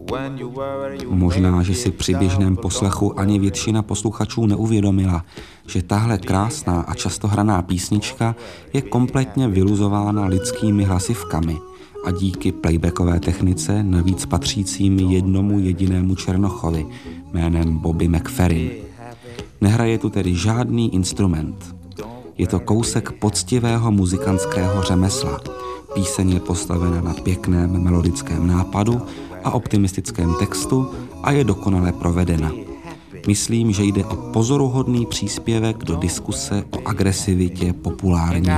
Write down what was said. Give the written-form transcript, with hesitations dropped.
Možná, že si při běžném poslechu ani většina posluchačů neuvědomila, že tahle krásná a často hraná písnička je kompletně vyluzována lidskými hlasivkami a díky playbackové technice navíc patřícími jednomu jedinému černochovi jménem Bobby McFerrin. Nehraje tu tedy žádný instrument. Je to kousek poctivého muzikantského řemesla. Píseň je postavena na pěkném melodickém nápadu a optimistickém textu a je dokonale provedena. Myslím, že jde o pozoruhodný příspěvek do diskuse o agresivitě populární